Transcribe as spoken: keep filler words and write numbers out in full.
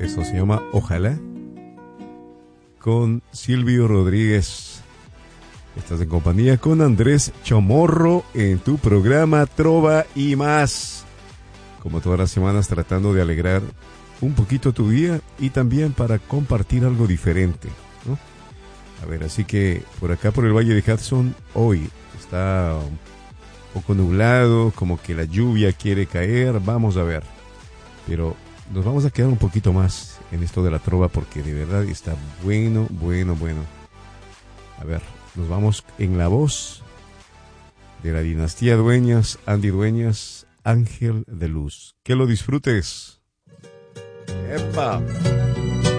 Esto se llama Ojalá, con Silvio Rodríguez. Estás en compañía con Andrés Chamorro en tu programa Trova y Más. Como todas las semanas, tratando de alegrar un poquito tu día y también para compartir algo diferente, ¿no? A ver, así que por acá por el Valle de Hudson hoy está un poco nublado, como que la lluvia quiere caer, vamos a ver. Pero nos vamos a quedar un poquito más en esto de la trova porque de verdad está bueno, bueno, bueno. A ver, nos vamos en la voz de la dinastía Dueñas, Andy Dueñas, Ángel de Luz. Que lo disfrutes. ¡Epa!